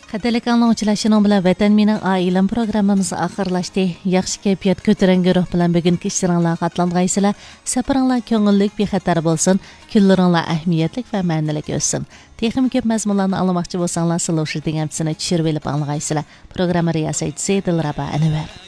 Qadrli anglaguvchilar, shuning bilan Vatan mening oilam programmamiz oxirlashdi. Yaxshi kayfiyat, ko'tarinki ruh bilan bugungi ishlaringizga qatlangaysizlar. Safaringlar ko'ngillik, bexatar bo'lsin. Kunlaringlar ahamiyatli va ma'nilik o'tsin. Texim ko'p mazmunlarni anglamoqchi bo'lsanglar, sizlar shu deganimni tushirib olib anglaysizlar. Programma riyosatchisi Dilraba Anvar.